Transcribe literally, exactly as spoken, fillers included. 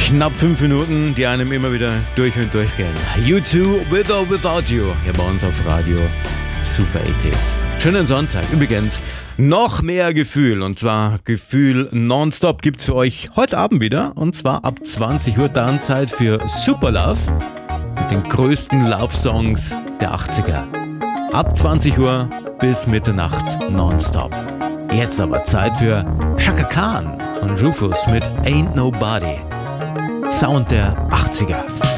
Knapp fünf Minuten, die einem immer wieder durch und durch gehen. You Too, With or Without You, hier bei uns auf Radio Super achtziger. Schönen Sonntag. Übrigens, noch mehr Gefühl, und zwar Gefühl nonstop gibt's für euch heute Abend wieder. Und zwar ab zwanzig Uhr dann Zeit für Super Love mit den größten Love-Songs der achtziger. Ab zwanzig Uhr bis Mitternacht nonstop. Jetzt aber Zeit für Chaka Khan und Rufus mit Ain't Nobody. Sound der achtziger.